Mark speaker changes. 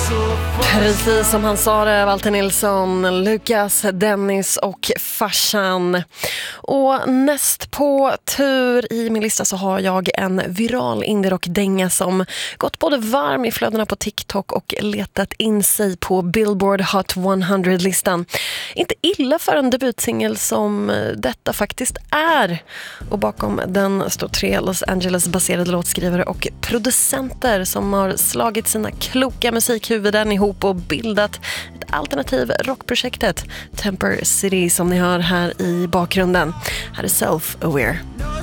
Speaker 1: Precis som han sa det, Walter Nilsson, Lukas, Dennis och farsan. Och näst på tur i min lista så har jag en viral indie-rock-dänga som gått både varm i flödena på TikTok och letat in sig på Billboard Hot 100-listan. Inte illa för en debutsingel som detta faktiskt är. Och bakom den står 3 Los Angeles-baserade låtskrivare och producenter som har slagit sina kloka musikhuvuden ihop och bildat ett alternativ rockprojektet Temper City som ni hör här i bakgrunden. Här är Self-Aware.